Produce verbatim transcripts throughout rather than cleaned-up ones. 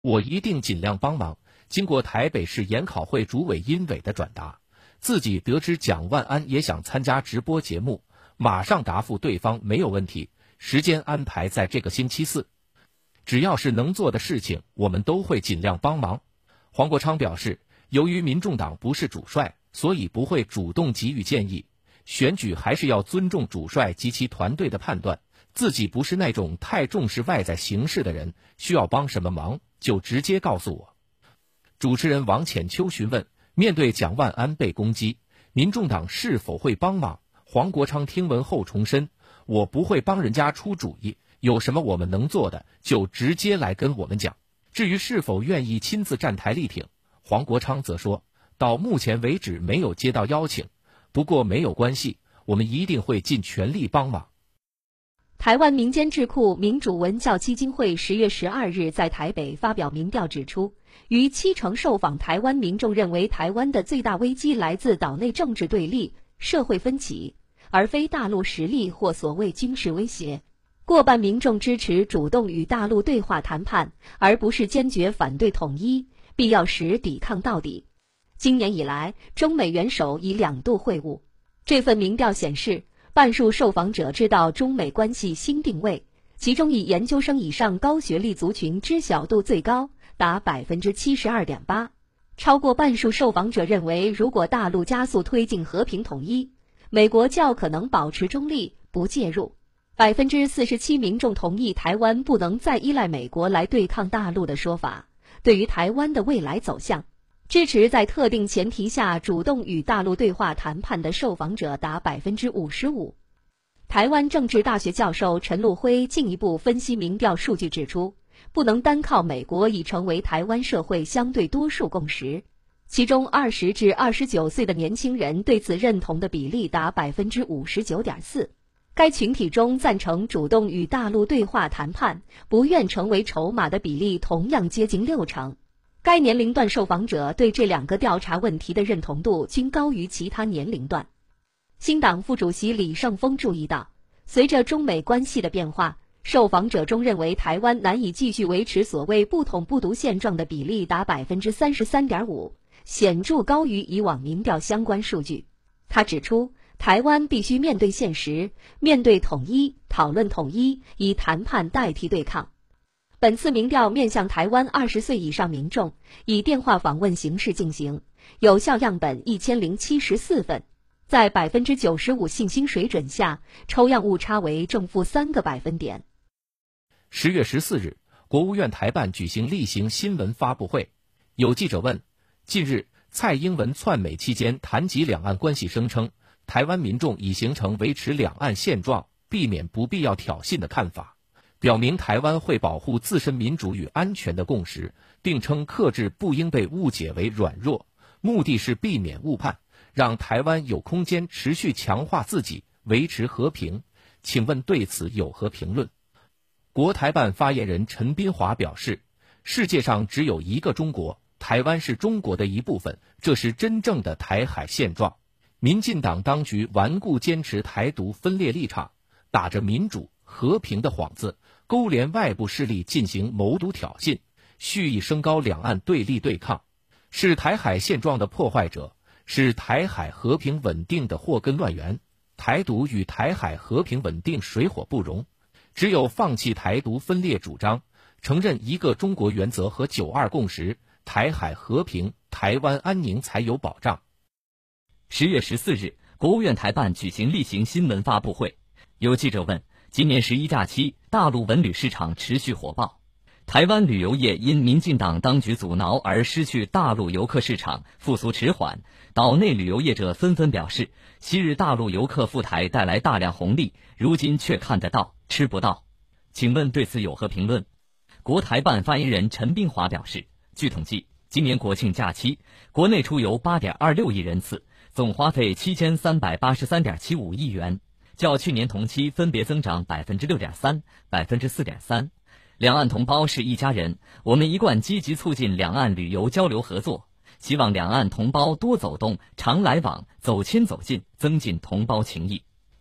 我一定尽量帮忙。经过台北市研考会主委殷伟的转达，自己得知蒋万安也想参加直播节目，马上答复对方没有问题，时间安排在这个星期四。只要是能做的事情，我们都会尽量帮忙。黄国昌表示，由于民众党不是主帅，所以不会主动给予建议，选举还是要尊重主帅及其团队的判断，自己不是那种太重视外在形势的人，需要帮什么忙就直接告诉我。主持人王浅秋询问，面对蒋万安被攻击，民众党是否会帮忙？黄国昌听闻后重申，我不会帮人家出主意，有什么我们能做的就直接来跟我们讲。至于是否愿意亲自站台力挺，黄国昌则说，到目前为止没有接到邀请，不过没有关系，我们一定会尽全力帮忙。 台湾民间智库民主文教基金会十月十二日在台北发表民调指出，逾七成受访台湾民众认为台湾的最大危机来自岛内政治对立、社会分歧，而非大陆实力或所谓军事威胁。过半民众支持主动与大陆对话谈判，而不是坚决反对统一，必要时抵抗到底。今年以来，中美元首已两度会晤。这份民调显示，半数受访者知道中美关系新定位，其中以研究生以上高学历族群知晓度最高，达 百分之七十二点八。 超过半数受访者认为，如果大陆加速推进和平统一，美国较可能保持中立，不介入。百分之四十七民众同意台湾不能再依赖美国来对抗大陆的说法。对于台湾的未来走向，支持在特定前提下主动与大陆对话谈判的受访者达 百分之五十五。 台湾政治大学教授陈陆辉进一步分析民调数据指出，不能单靠美国已成为台湾社会相对多数共识，其中二十至二十九岁的年轻人对此认同的比例达 百分之五十九点四。该群体中赞成主动与大陆对话谈判、不愿成为筹码的比例同样接近六成。该年龄段受访者对这两个调查问题的认同度均高于其他年龄段。新党副主席李胜峰注意到，随着中美关系的变化，受访者中认为台湾难以继续维持所谓不统不独现状的比例达 百分之三十三点五， 显著高于以往民调相关数据。他指出，台湾必须面对现实，面对统一，讨论统一，以谈判代替对抗。本次民调面向台湾二十岁以上民众，以电话访问形式进行，有效样本一千零七十四份，在 百分之九十五 信心水准下，抽样误差为正负三个百分点。 十月十四日，国务院台办举行例行新闻发布会，有记者问，近日蔡英文竄美期间谈及两岸关系，声称台湾民众已形成维持两岸现状、避免不必要挑衅的看法，表明台湾会保护自身民主与安全的共识，并称克制不应被误解为软弱，目的是避免误判，让台湾有空间持续强化自己，维持和平。请问对此有何评论？国台办发言人陈斌华表示，世界上只有一个中国，台湾是中国的一部分，这是真正的台海现状。民进党当局顽固坚持台独分裂立场，打着民主和平的幌子，勾连外部势力进行谋独挑衅，蓄意升高两岸对立对抗，是台海现状的破坏者，是台海和平稳定的祸根乱源。台独与台海和平稳定水火不容，只有放弃台独分裂主张，承认一个中国原则和九二共识，台海和平、台湾安宁才有保障。 十月十四日，国务院台办举行例行新闻发布会，有记者问，今年十一假期，大陆文旅市场持续火爆，台湾旅游业因民进党当局阻挠而失去大陆游客市场，复苏迟缓，岛内旅游业者纷纷表示，昔日大陆游客赴台带来大量红利，如今却看得到吃不到。请问对此有何评论？国台办发言人陈斌华表示，据统计，今年国庆假期，国内出游 八点二六亿人次，总花费 七千三百八十三点七五亿元，较去年同期分别增长 百分之六点三、百分之四点三。两岸同胞是一家人，我们一贯积极促进两岸旅游交流合作，希望两岸同胞多走动、常来往，走亲走近，增进同胞情谊。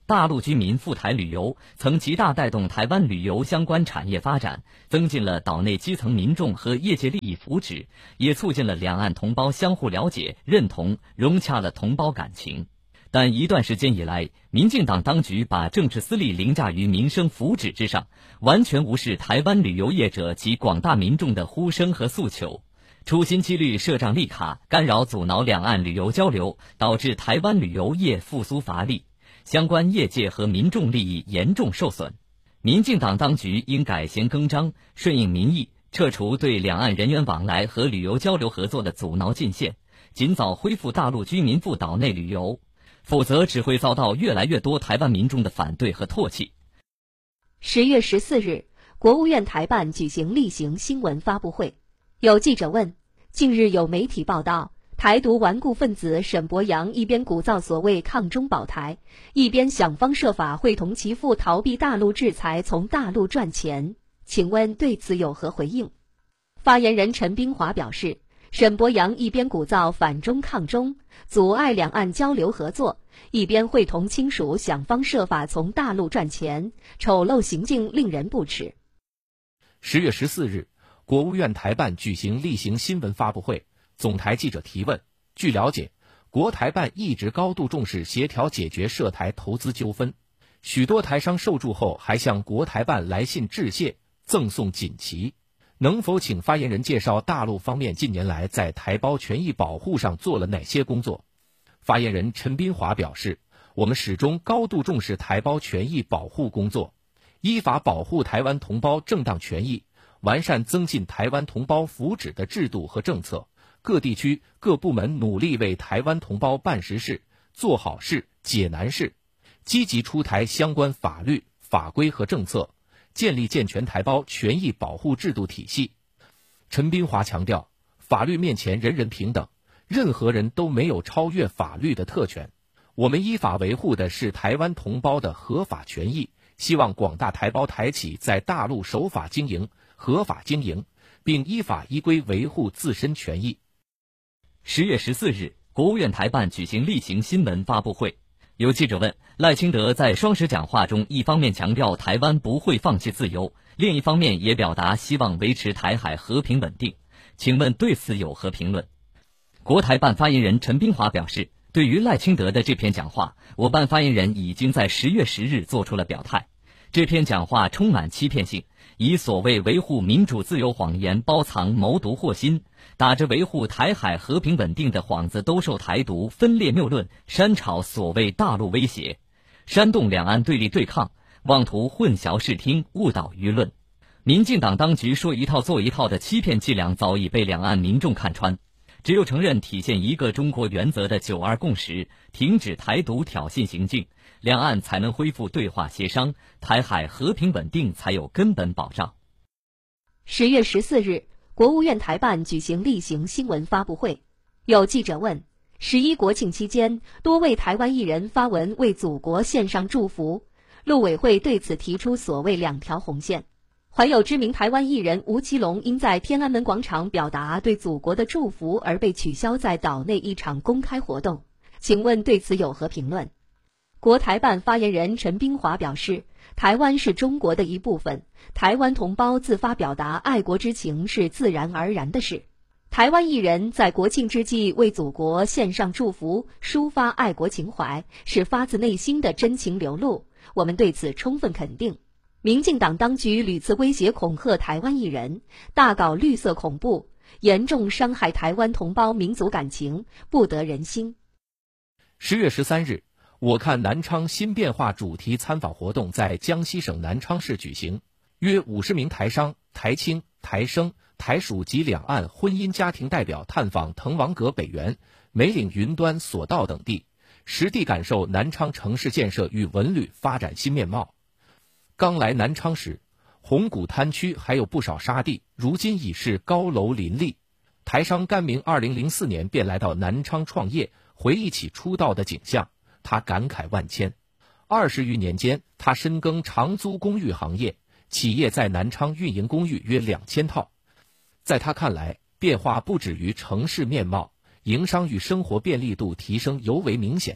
大陆居民赴台旅游曾极大带动台湾旅游相关产业发展，增进了岛内基层民众和业界利益福祉，也促进了两岸同胞相互了解、认同，融洽了同胞感情。但一段时间以来，民进党当局把政治私利凌驾于民生福祉之上，完全无视台湾旅游业者及广大民众的呼声和诉求，处心积虑设障立卡，干扰阻挠两岸旅游交流，导致台湾旅游业复苏乏力，相关业界和民众利益严重受损。民进党当局应改弦更张，顺应民意，撤除对两岸人员往来和旅游交流合作的阻挠禁限，尽早恢复大陆居民赴岛内旅游，否则只会遭到越来越多台湾民众的反对和唾弃。 十月十四日，国务院台办举行例行新闻发布会，有记者问，近日有媒体报道，台独顽固分子沈伯洋一边鼓噪所谓抗中保台，一边想方设法会同其父逃避大陆制裁，从大陆赚钱，请问对此有何回应？发言人陈冰华表示，沈伯洋一边鼓噪反中抗中，阻碍两岸交流合作，一边会同亲属想方设法从大陆赚钱，丑陋行径令人不齿。 十月十四日，国务院台办举行例行新闻发布会，总台记者提问。据了解，国台办一直高度重视协调解决涉台投资纠纷，许多台商受助后还向国台办来信致谢，赠送锦旗。能否请发言人介绍大陆方面近年来在台胞权益保护上做了哪些工作？发言人陈斌华表示，我们始终高度重视台胞权益保护工作，依法保护台湾同胞正当权益，完善增进台湾同胞福祉的制度和政策，各地区各部门努力为台湾同胞办实事、做好事、解难事，积极出台相关法律、法规和政策，建立健全台胞权益保护制度体系。陈斌华强调，法律面前人人平等，任何人都没有超越法律的特权。我们依法维护的是台湾同胞的合法权益，希望广大台胞台企在大陆守法经营、合法经营，并依法依规维护自身权益。 十月十四日，国务院台办举行例行新闻发布会，有记者问，赖清德在双十讲话中一方面强调台湾不会放弃自由，另一方面也表达希望维持台海和平稳定，请问对此有何评论？国台办发言人陈冰华表示，对于赖清德的这篇讲话，我办发言人已经在十月十日做出了表态。这篇讲话充满欺骗性，以所谓维护民主自由谎言包藏谋独祸心，打着维护台海和平稳定的幌子兜售台独分裂谬论，煽炒所谓大陆威胁，煽动两岸对立对抗，妄图混淆视听，误导舆论。民进党当局说一套做一套的欺骗伎俩早已被两岸民众看穿，只有承认体现一个中国原则的九二共识，停止台独挑衅行径，两岸才能恢复对话协商，台海和平稳定才有根本保障。 十月十四日，国务院台办举行例行新闻发布会，有记者问，十一国庆期间，多位台湾艺人发文为祖国献上祝福，陆委会对此提出所谓两条红线。还有知名台湾艺人吴奇隆因在天安门广场表达对祖国的祝福而被取消在岛内一场公开活动，请问对此有何评论？国台办发言人陈冰华表示，台湾是中国的一部分，台湾同胞自发表达爱国之情是自然而然的事。台湾艺人在国庆之际为祖国献上祝福，抒发爱国情怀，是发自内心的真情流露，我们对此充分肯定。民进党当局屡次威胁恐吓台湾艺人，大搞绿色恐怖，严重伤害台湾同胞民族感情，不得人心。 十月十三日，我看南昌新变化主题参访活动在江西省南昌市举行，约五十名台商、台青、台生、台属及两岸婚姻家庭代表探访滕王阁北园、梅岭云端索道等地，实地感受南昌城市建设与文旅发展新面貌。刚来南昌时，红谷滩区还有不少沙地，如今已是高楼林立。台商甘明二零零四年便来到南昌创业，回忆起出道的景象，他感慨万千。二十余年间，他深耕长租公寓行业，企业在南昌运营公寓约两千套。在他看来，变化不止于城市面貌，营商与生活便利度提升尤为明显，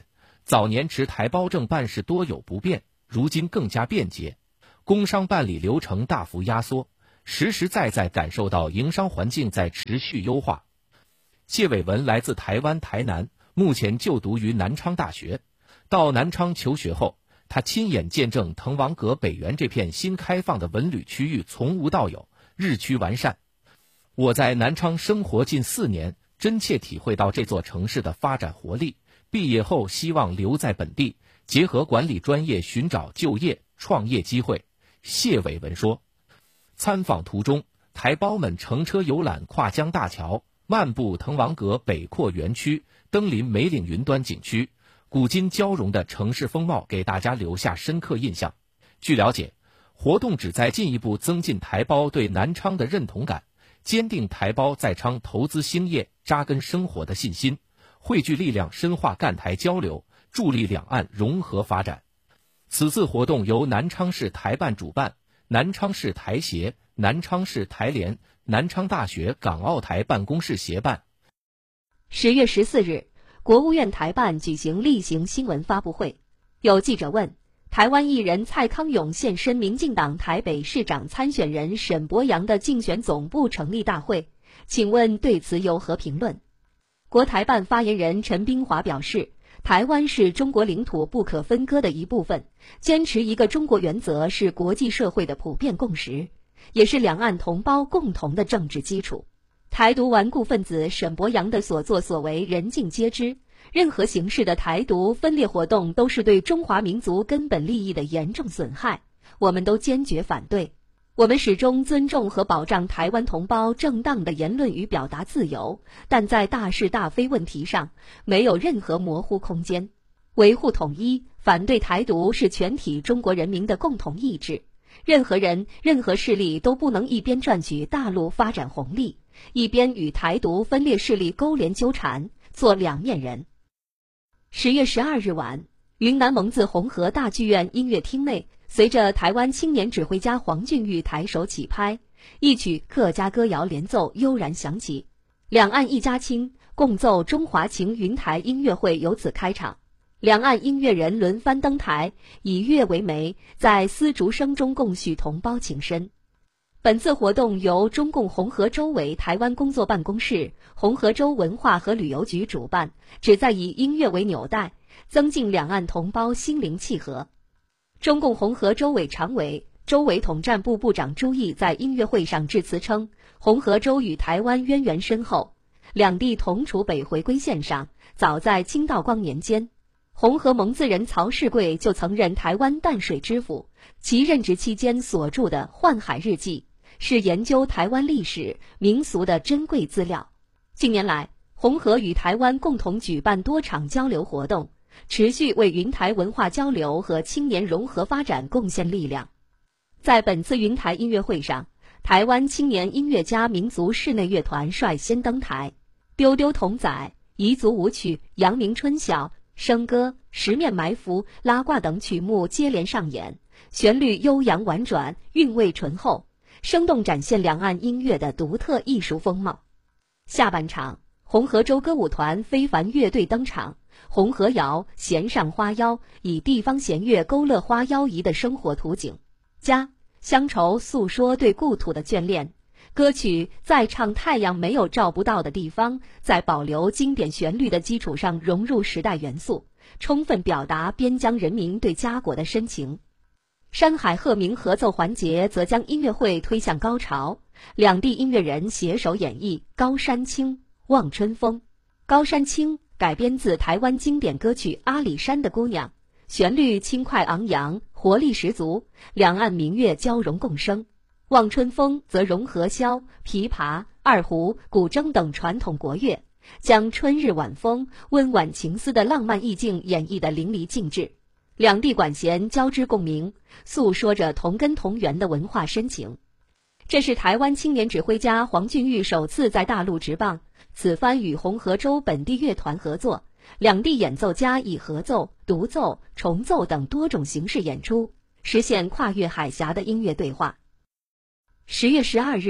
早年持台胞证办事多有不便，如今更加便捷，工商办理流程大幅压缩，实实在在感受到营商环境在持续优化。谢伟文来自台湾台南，目前就读于南昌大学。到南昌求学后，他亲眼见证滕王阁北园这片新开放的文旅区域从无到有，日趋完善。我在南昌生活近四年，真切体会到这座城市的发展活力。毕业后希望留在本地，结合管理专业寻找就业、创业机会。谢伟文说，参访途中，台胞们乘车游览跨江大桥，漫步滕王阁北扩园区，登临梅岭云端景区，古今交融的城市风貌给大家留下深刻印象。据了解，活动旨在进一步增进台胞对南昌的认同感，坚定台胞在昌投资兴业、扎根生活的信心，汇聚力量深化赣台交流，助力两岸融合发展。此次活动由南昌市台办主办，南昌市台协、南昌市台联、南昌大学港澳台办公室协办。 十月十四日，国务院台办举行例行新闻发布会，有记者问，台湾艺人蔡康永现身民进党台北市长参选人沈伯洋的竞选总部成立大会，请问对此有何评论？国台办发言人陈冰华表示，台湾是中国领土不可分割的一部分，坚持一个中国原则是国际社会的普遍共识，也是两岸同胞共同的政治基础。台独顽固分子沈伯洋的所作所为人尽皆知，任何形式的台独分裂活动都是对中华民族根本利益的严重损害，我们都坚决反对。我们始终尊重和保障台湾同胞正当的言论与表达自由，但在大是大非问题上没有任何模糊空间。维护统一、反对台独是全体中国人民的共同意志，任何人、任何势力都不能一边赚取大陆发展红利，一边与台独分裂势力勾连纠缠，做两面人。十月十二日晚，云南蒙自红河大剧院音乐厅内，随着台湾青年指挥家黄俊玉抬手起拍，一曲客家歌谣连奏悠然响起，两岸一家亲，共奏中华情云台音乐会由此开场。两岸音乐人轮番登台，以乐为媒，在丝竹声中共叙同胞情深。本次活动由中共红河州委台湾工作办公室、红河州文化和旅游局主办，旨在以音乐为纽带，增进两岸同胞心灵契合。中共红河州委常委、州委统战部部长朱毅在音乐会上致辞称，红河州与台湾渊源深厚，两地同处北回归线上，早在清道光年间，红河蒙自人曹世贵就曾任台湾淡水知府，其任职期间所著的《幻海日记》是研究台湾历史民俗的珍贵资料。近年来，红河与台湾共同举办多场交流活动，持续为云台文化交流和青年融合发展贡献力量。在本次云台音乐会上，台湾青年音乐家民族室内乐团率先登台，丢丢童仔、彝族舞曲、阳明春晓、笙歌、十面埋伏、拉挂等曲目接连上演，旋律悠扬婉转，韵味醇厚，生动展现两岸音乐的独特艺术风貌。下半场，红河州歌舞团非凡乐队登场，红河谣、弦上花腰以地方弦乐勾勒花腰仪的生活图景，家乡愁诉说对故土的眷恋。歌曲在唱太阳没有照不到的地方，在保留经典旋律的基础上融入时代元素，充分表达边疆人民对家国的深情。山海鹤鸣合奏环节则将音乐会推向高潮，两地音乐人携手演绎《高山青》《望春风》。《高山青》改编自台湾经典歌曲《阿里山的姑娘》，旋律轻快昂扬，活力十足，两岸民乐交融共生。望春风则融合箫、琵琶、二胡、古筝等传统国乐，将春日晚风、温婉情思的浪漫意境演绎得淋漓尽致。两地管弦交织共鸣，诉说着同根同源的文化深情。这是台湾青年指挥家黄俊玉首次在大陆执棒，此番与红河州本地乐团合作，两地演奏家以合奏、独奏、重奏等多种形式演出，实现跨越海峡的音乐对话。十月十二日，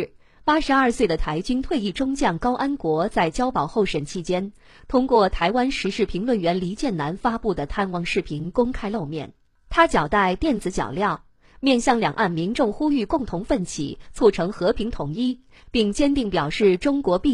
八十二岁的台军退役中将高安国在交保候审期间，通过台湾时事评论员黎建南发布的探望视频公开露面。他脚带电子脚镣，面向两岸民众呼吁共同奋起，促成和平统一，并坚定表示中国必